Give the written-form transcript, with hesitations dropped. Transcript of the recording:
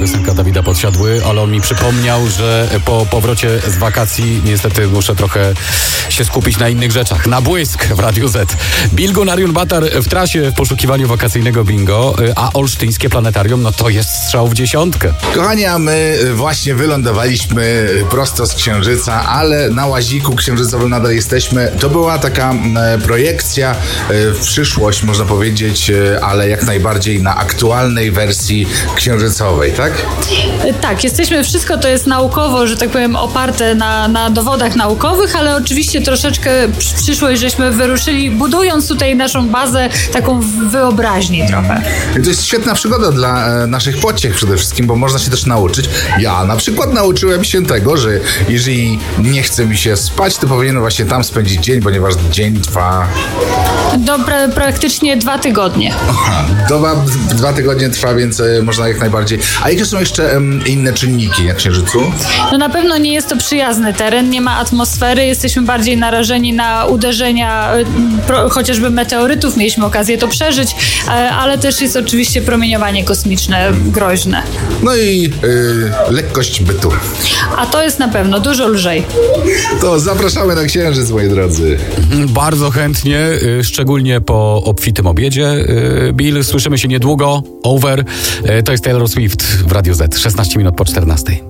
piosenka Dawida Podsiadły, ale on mi przypomniał, że po powrocie z wakacji niestety muszę trochę się skupić na innych rzeczach. Na błysk w Radiu Z. Bilgun Arion Batar w trasie w poszukiwaniu wakacyjnego bingo, a olsztyńskie planetarium, no to jest strzał w dziesiątkę. Kochani, a my właśnie wylądowaliśmy prosto z Księżyca, ale na łaziku księżycowym nadal jesteśmy. To była taka projekcja w przyszłość, można powiedzieć, ale jak najbardziej na aktualnej wersji księżycowej, tak? Tak, jesteśmy, wszystko to jest naukowo, że tak powiem, oparte na dowodach naukowych, ale oczywiście troszeczkę w przyszłość żeśmy wyruszyli, budując tutaj naszą bazę, taką wyobraźnię trochę. To jest świetna przygoda dla naszych pociech przede wszystkim, bo można się też nauczyć. Ja na przykład nauczyłem się tego, że jeżeli nie chce mi się spać, to powinienem właśnie tam spędzić dzień, ponieważ dzień trwa... Praktycznie 2 tygodnie. Aha, 2 tygodnie trwa, więc można jak najbardziej. A jakie są jeszcze inne czynniki na Księżycu? No na pewno nie jest to przyjazny teren, nie ma atmosfery, jesteśmy bardziej narażeni na uderzenia chociażby meteorytów, mieliśmy okazję to przeżyć, ale też jest oczywiście promieniowanie kosmiczne groźne. No i lekkość bytu. A to jest na pewno dużo lżej. To zapraszamy na Księżyc, moi drodzy. Bardzo chętnie, szczególnie po obfitym obiedzie. Bill, słyszymy się niedługo. Over. To jest Taylor Swift w Radiu Z. 16 minut po 14.